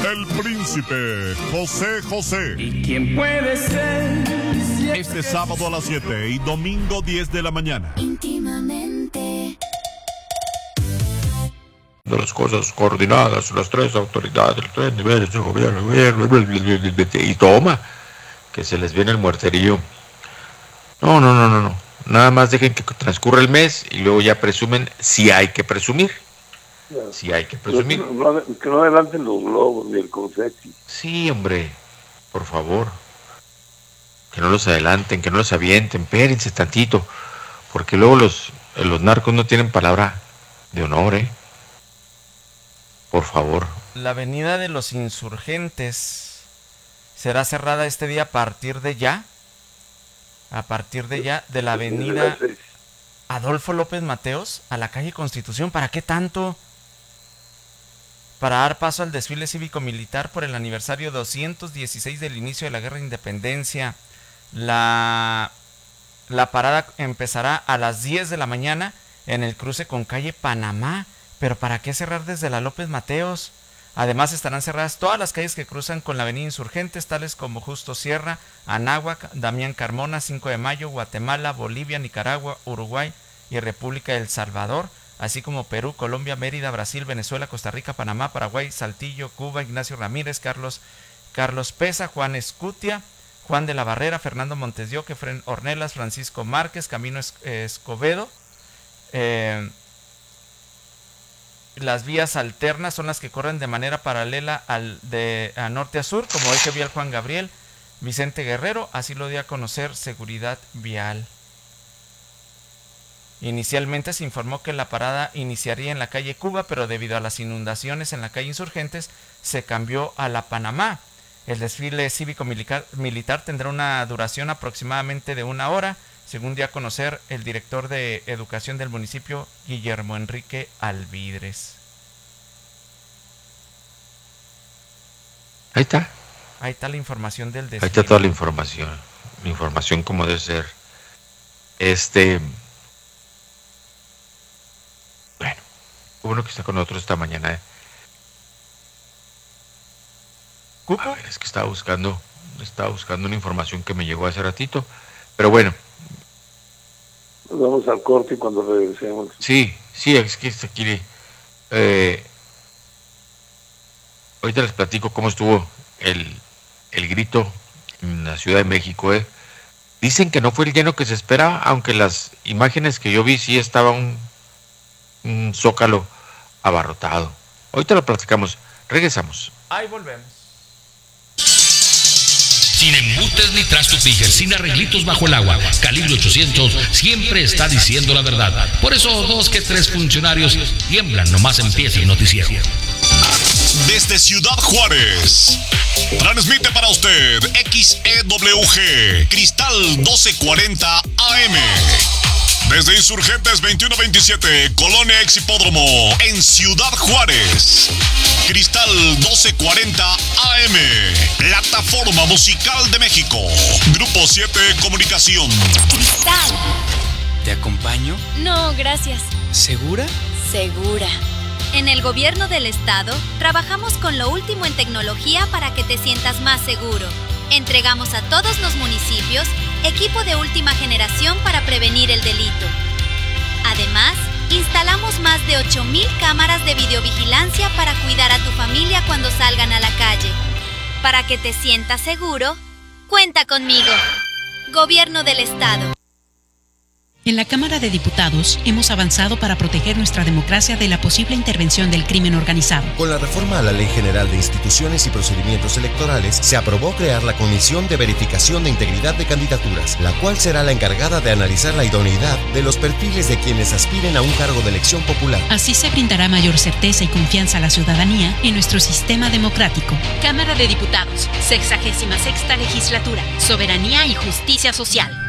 el príncipe José José. ¿Y quién puede ser? Este sábado a las 7 y domingo 10 de la mañana. Íntimamente. De las cosas coordinadas, las tres autoridades, los tres niveles de gobierno, y toma, que se les viene el muerterío. No. Nada más dejen que transcurra el mes y luego ya presumen si hay que presumir. Si hay que presumir. Que no adelanten los globos ni el confeti. Sí, hombre, por favor. Que no los adelanten, que no los avienten, espérense tantito. Porque luego los narcos no tienen palabra de honor, ¿eh? Por favor. La avenida de los Insurgentes será cerrada este día a partir de ya. A partir de ya, de la avenida Adolfo López Mateos a la calle Constitución. ¿Para qué tanto? Para dar paso al desfile cívico-militar por el aniversario 216 del inicio de la Guerra de Independencia. La parada empezará a las 10 de la mañana en el cruce con calle Panamá. ¿Pero para qué cerrar desde la López Mateos? Además estarán cerradas todas las calles que cruzan con la avenida Insurgentes, tales como Justo Sierra, Anáhuac, Damián Carmona, 5 de Mayo, Guatemala, Bolivia, Nicaragua, Uruguay y República del Salvador, así como Perú, Colombia, Mérida, Brasil, Venezuela, Costa Rica, Panamá, Paraguay, Saltillo, Cuba, Ignacio Ramírez, Carlos Pesa, Juan Escutia, Juan de la Barrera, Fernando Montes de Oca, Efrén Ornelas, Francisco Márquez, Camino Escobedo. Las vías alternas son las que corren de manera paralela a norte a sur, como eje vial Juan Gabriel, Vicente Guerrero, así lo dio a conocer Seguridad Vial. Inicialmente se informó que la parada iniciaría en la calle Cuba, pero debido a las inundaciones en la calle Insurgentes se cambió a la Panamá. El desfile cívico-militar tendrá una duración aproximadamente de 1 hora, según dio a conocer el director de Educación del municipio, Guillermo Enrique Alvidres. Ahí está. Ahí está la información del desfile. Ahí está toda la información como debe ser. Bueno, uno que está con nosotros esta mañana. A ver, es que estaba buscando una información que me llegó hace ratito, pero bueno. Nos vamos al corte y cuando regresemos. Sí, es que se quiere. Ahorita les platico cómo estuvo el grito en la Ciudad de México. Dicen que no fue el lleno que se esperaba, aunque las imágenes que yo vi sí estaba un zócalo abarrotado. Ahorita lo platicamos. Regresamos. Ahí volvemos. Sin embutes ni trasto pijer, sin arreglitos bajo el agua. Calibre 800 siempre está diciendo la verdad. Por eso 2 que 3 funcionarios tiemblan nomás empieza el noticiero. Desde Ciudad Juárez, transmite para usted XEWG, Cristal 1240 AM. Desde Insurgentes 2127, Colonia Ex Hipódromo, en Ciudad Juárez. Cristal 1240 AM, Plataforma Musical de México. Grupo 7 Comunicación. Cristal. ¿Te acompaño? No, gracias. ¿Segura? Segura. En el gobierno del estado, trabajamos con lo último en tecnología para que te sientas más seguro. Entregamos a todos los municipios equipo de última generación para prevenir el delito. Además, instalamos más de 8,000 cámaras de videovigilancia para cuidar a tu familia cuando salgan a la calle. Para que te sientas seguro, cuenta conmigo. Gobierno del Estado. En la Cámara de Diputados hemos avanzado para proteger nuestra democracia de la posible intervención del crimen organizado. Con la reforma a la Ley General de Instituciones y Procedimientos Electorales, se aprobó crear la Comisión de Verificación de Integridad de Candidaturas, la cual será la encargada de analizar la idoneidad de los perfiles de quienes aspiren a un cargo de elección popular. Así se brindará mayor certeza y confianza a la ciudadanía en nuestro sistema democrático. Cámara de Diputados, 66ª Legislatura, Soberanía y Justicia Social.